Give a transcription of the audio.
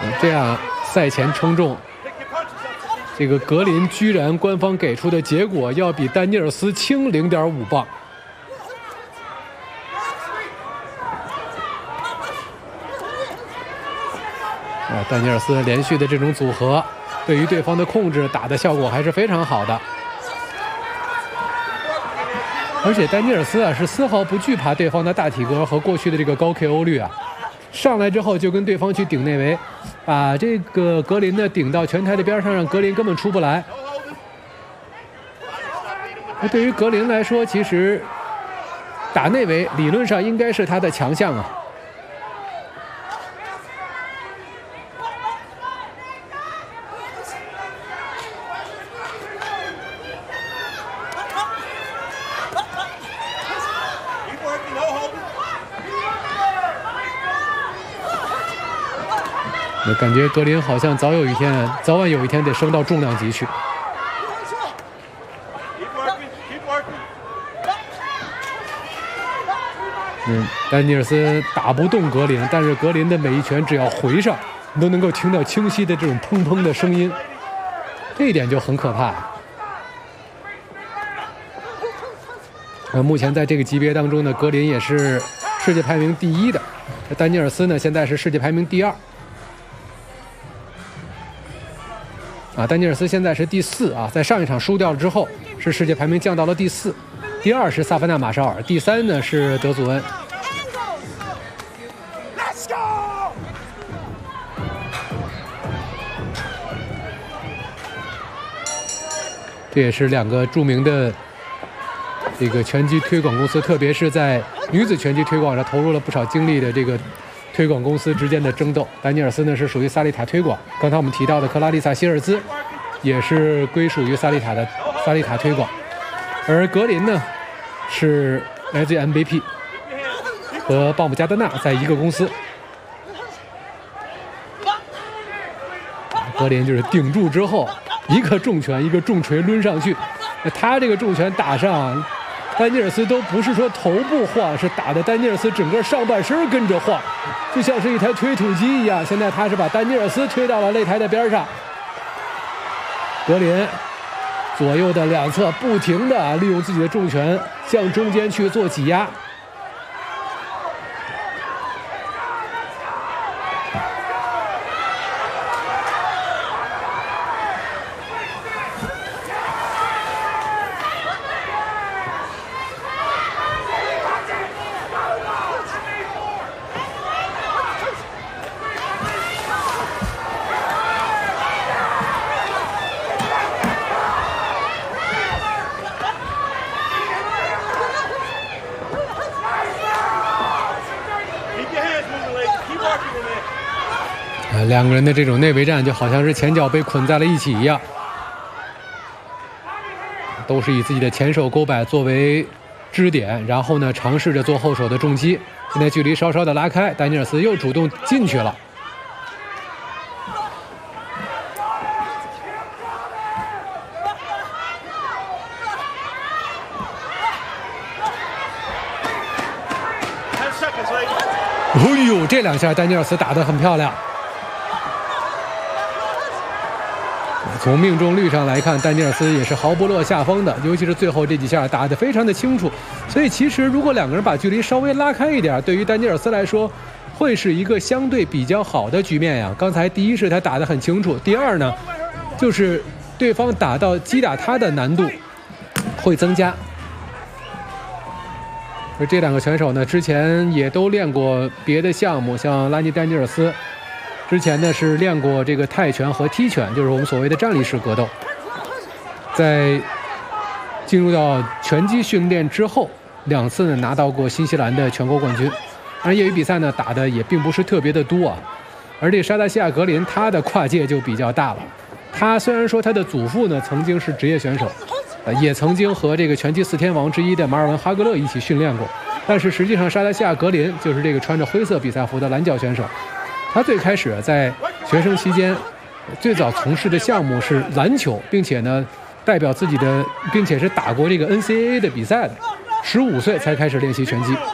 这样赛前称重，这个格林居然官方给出的结果要比丹尼尔斯轻0.5磅。丹尼尔斯连续的这种组合，对于对方的控制打的效果还是非常好的。而且丹尼尔斯是丝毫不惧怕对方的大体格和过去的这个高 KO 率啊。上来之后就跟对方去顶内围，把这个格林呢顶到拳台的边上，让格林根本出不来。那对于格林来说，其实打内围理论上应该是他的强项啊。我感觉格林好像早晚有一天得升到重量级去。丹尼尔斯打不动格林，但是格林的每一拳只要回上，你都能够听到清晰的这种砰砰的声音，这一点就很可怕。目前在这个级别当中呢，格林也是世界排名第1的，丹尼尔斯呢现在是世界排名第2。丹尼尔斯现在是第4啊，在上一场输掉了之后，是世界排名降到了第4，第2是萨凡纳马绍尔，第3呢是德祖恩。这也是2个著名的这个拳击推广公司，特别是在女子拳击推广上投入了不少精力的这个推广公司之间的争斗。丹尼尔斯呢是属于萨利塔推广，刚才我们提到的克拉丽萨希尔兹也是归属于萨利塔推广，而格林呢是来自于 MVP 和鲍姆加德纳在一个公司。格林就是顶住之后，一个重拳一个重锤抡上去，他这个重拳打上丹尼尔斯都不是说头部晃，是打的丹尼尔斯整个上半身跟着晃，就像是一台推土机一样。现在他是把丹尼尔斯推到了擂台的边上，格林左右的两侧不停的利用自己的重拳向中间去做挤压。两个人的这种内围战就好像是前脚被捆在了一起一样，都是以自己的前手勾摆作为支点，然后呢尝试着做后手的重击。现在距离稍稍的拉开，丹尼尔斯又主动进去了。哎呦，这两下丹尼尔斯打得很漂亮。从命中率上来看，丹尼尔斯也是毫不落下风的，尤其是最后这几下打得非常的清楚。所以其实如果两个人把距离稍微拉开一点，对于丹尼尔斯来说会是一个相对比较好的局面呀。刚才第一是他打得很清楚，第二呢就是对方击打他的难度会增加。而这两个选手呢之前也都练过别的项目，像拉尼丹尼尔斯之前呢是练过这个泰拳和踢拳，就是我们所谓的站立式格斗。在进入到拳击训练之后，2次呢拿到过新西兰的全国冠军。而业余比赛呢打的也并不是特别的多啊。而这沙达西亚格林他的跨界就比较大了。他虽然说他的祖父呢曾经是职业选手，也曾经和这个拳击4天王之一的马尔文哈格勒一起训练过，但是实际上沙达西亚格林就是这个穿着灰色比赛服的蓝脚选手。他最开始在学生期间最早从事的项目是篮球，并且呢代表自己的，并且是打过这个 NCAA 的比赛的。15岁才开始练习拳击。